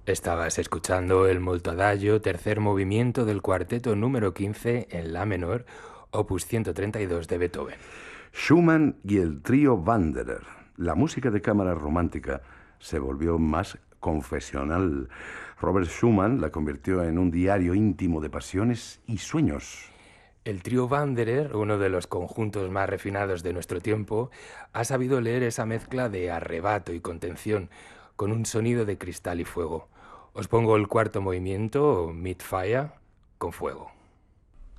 Estabas escuchando el Molto Adagio, tercer movimiento del cuarteto número 15 en la menor, opus 132 de Beethoven. Schumann y el trío Wanderer. La música de cámara romántica se volvió más confesional. Robert Schumann la convirtió en un diario íntimo de pasiones y sueños. El trío Wanderer, uno de los conjuntos más refinados de nuestro tiempo, ha sabido leer esa mezcla de arrebato y contención con un sonido de cristal y fuego. Os pongo el cuarto movimiento, Mid Fire, con fuego.